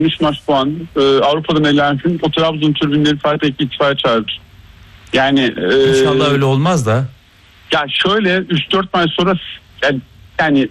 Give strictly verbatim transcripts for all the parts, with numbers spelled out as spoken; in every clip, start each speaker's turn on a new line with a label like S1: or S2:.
S1: maç puan e, Avrupa'dan elensin, o Trabzon tribünleri Fatih ittifaya çağırır. Yani e,
S2: İnşallah öyle olmaz da.
S1: Ya şöyle üç dört maç sonra yani, yani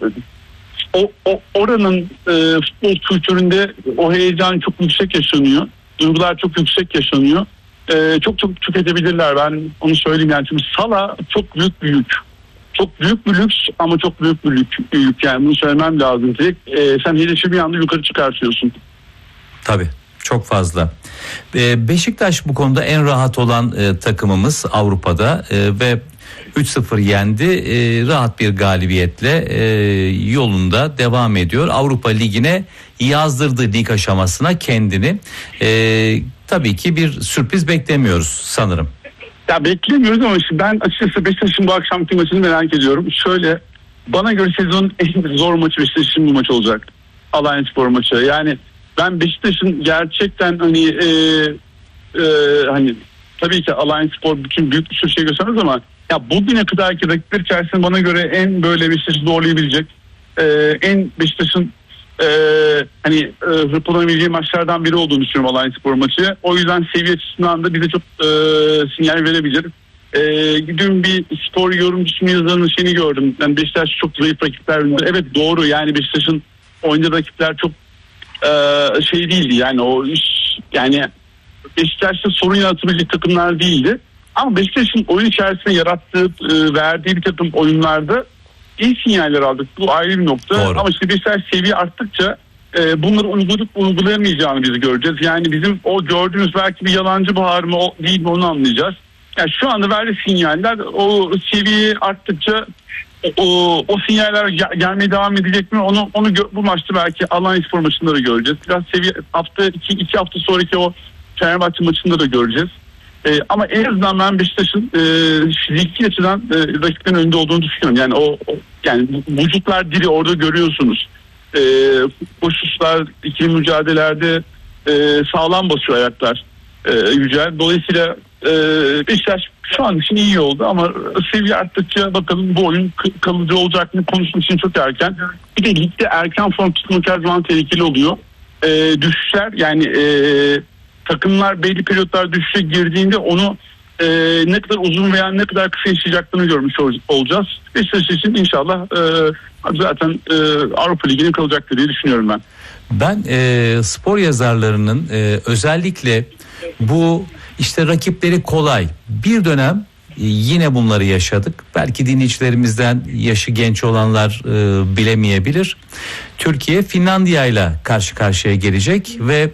S1: o, o oranın e, futbol kültüründe o heyecan çok yüksek yaşanıyor. Duygular çok yüksek yaşanıyor. E, çok çok tüketebilirler, ben onu söyleyeyim yani. Çünkü Salah çok büyük bir yük. Çok büyük bir lüks ama çok büyük bir yük. yük. Yani bunu söylemem lazım. E, sen hedefi bir anda yukarı çıkartıyorsun.
S2: Tabii. Çok fazla. Beşiktaş bu konuda en rahat olan e, takımımız Avrupa'da e, ve üç sıfır yendi. E, rahat bir galibiyetle e, yolunda devam ediyor. Avrupa Ligi'ne yazdırdı, lig aşamasına kendini. E, tabii ki bir sürpriz beklemiyoruz sanırım.
S1: Ya beklemiyoruz ama şimdi ben açıkçası Beşiktaş'ın bu akşamki maçını merak ediyorum. Şöyle, bana göre sezonun en zor maçı Beşiktaş'ın bu maç olacak. Alanyaspor maçı. Yani ben Beşiktaş'ın gerçekten hani e, e, hani tabii ki Alanyaspor bütün büyük bir sürü şey göstermez ama ya bugüne kadarki rakipler içerisinde bana göre en böyle Beşiktaş'ı zorlayabilecek, e, en Beşiktaş'ın e, hani e, hırpalanabileceği maçlardan biri olduğunu düşünüyorum Alanyaspor maçı. O yüzden seviye açısından da bize çok e, sinyal verebilir. E, dün bir spor yorumcusunun yazarının şeyini gördüm. Yani Beşiktaş çok zayıf rakipler. Evet doğru, yani Beşiktaş'ın oynadığı rakipler çok Ee, şey değildi yani, o yani Beşiktaş'ta sorun yaratabilecek takımlar değildi ama Beşiktaş'ın oyun içerisinde yarattığı e, verdiği bir takım oyunlarda iyi sinyaller aldık, bu ayrı bir nokta. Doğru. Ama işte Beşiktaş seviye arttıkça e, bunları uygulayıp uygulayamayacağını biz göreceğiz. Yani bizim o gördüğümüz belki bir yalancı bahar mı o, değil mi onu anlayacağız. Yani şu anda verdiği sinyaller o seviye arttıkça O, o sinyaller gel- gelmeye devam edecek mi? Onu onu gö- bu maçta belki Alanyaspor maçında da göreceğiz. Biraz seviye hafta iki, iki hafta sonraki o Fenerbahçe maçında da göreceğiz. Ee, ama en azından ben Beşiktaş'ın e, fiziki açıdan e, rakiplerin önünde olduğunu düşünüyorum. Yani o, o yani vücutlar diri, orada görüyorsunuz. E, koşuşlar, ikili mücadelelerde e, sağlam basıyor ayaklar. E, Yücel. Dolayısıyla e, Beşiktaş şu an için iyi oldu ama seviye arttıkça bakalım bu oyun kalıcı olacak mı konuşmak için çok erken. Bir de ligde erken form tutmak her zaman tehlikeli oluyor. E, düşüşler yani e, takımlar belli periyotlar düşüşe girdiğinde onu e, ne kadar uzun veya ne kadar kısa yaşayacaklarını görmüş olacağız. Beşiktaş için inşallah e, zaten e, Avrupa Ligi'ne kalacaktır diye düşünüyorum ben.
S2: Ben e, spor yazarlarının e, özellikle bu işte rakipleri kolay bir dönem yine bunları yaşadık. Belki dinleyicilerimizden yaşı genç olanlar e, bilemeyebilir. Türkiye Finlandiya ile karşı karşıya gelecek ve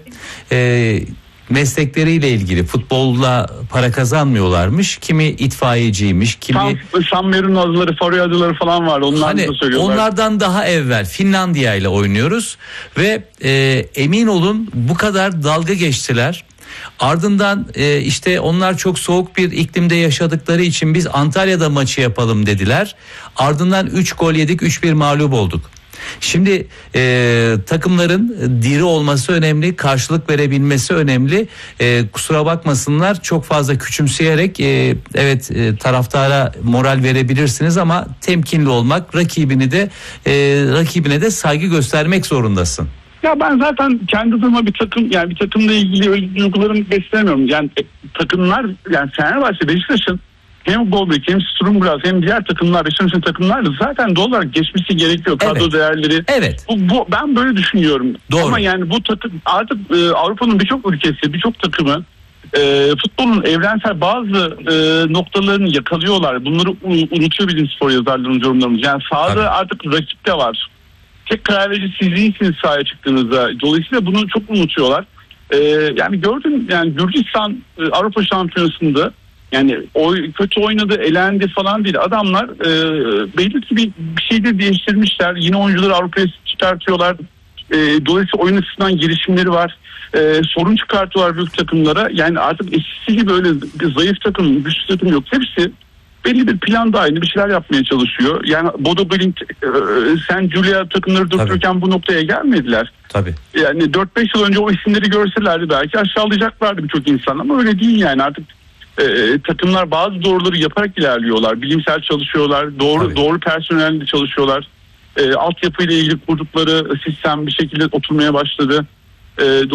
S2: e, meslekleriyle ilgili futbolla para kazanmıyorlarmış. Kimi itfaiyeciymiş, kimi
S1: San, San Marino adıları, Faroe adaları falan var. Onlar
S2: hani
S1: da söylüyorlar.
S2: Onlardan daha evvel Finlandiya ile oynuyoruz ve e, emin olun bu kadar dalga geçtiler. Ardından e, işte onlar çok soğuk bir iklimde yaşadıkları için biz Antalya'da maçı yapalım dediler. Ardından üç gol yedik, üç bir mağlup olduk. Şimdi e, takımların diri olması önemli, karşılık verebilmesi önemli. E, kusura bakmasınlar, çok fazla küçümseyerek e, evet e, taraftara moral verebilirsiniz ama temkinli olmak, rakibini de e, rakibine de saygı göstermek zorundasın.
S1: Ya ben zaten kendi adıma bir takım yani bir takımla ilgili öyle duygularımı beslemiyorum. Yani e, takımlar yani Fenerbahçe, Beşiktaş'ın hem Golbek hem Sturmgras hem diğer takımlar, Beşiktaş'ın takımlarla zaten doğal olarak geçmesi gerekiyor. Kadro evet. değerleri. Evet. Bu, bu, ben böyle düşünüyorum. Doğru. Ama yani bu takım artık e, Avrupa'nın birçok ülkesi, birçok takımı e, futbolun evrensel bazı e, noktalarını yakalıyorlar. Bunları unutuyor bizim spor yazarlarımız, yorumlarımız. Yani sahada Tabii. artık rakip de var. Tek karar verici sizliğiniz sahaya çıktığınızda. Dolayısıyla bunu çok unutuyorlar. Ee, yani gördüm yani Gürcistan e, Avrupa Şampiyonası'nda yani o kötü oynadı, elendi falan değil. Adamlar e, belli ki bir, bir şeyleri değiştirmişler. Yine oyuncuları Avrupa'ya çıkartıyorlar. E, dolayısıyla oyun açısından gelişimleri var. E, sorun çıkartıyorlar büyük takımlara. Yani artık eskisi gibi öyle zayıf takım, güçlü takım yok. Hepsi belli bir plan dahilinde bir şeyler yapmaya çalışıyor. Yani Bodo Glimt, e, Saint Julia takımları döktürürken bu noktaya gelmediler.
S2: Tabii.
S1: Yani dört beş yıl önce o isimleri görselerdi belki aşağılayacaklardı birçok insan ama öyle değil yani artık e, takımlar bazı doğruları yaparak ilerliyorlar. Bilimsel çalışıyorlar, doğru Tabii. doğru personelle çalışıyorlar. E, altyapıyla ilgili kurdukları sistem bir şekilde oturmaya başladı. E,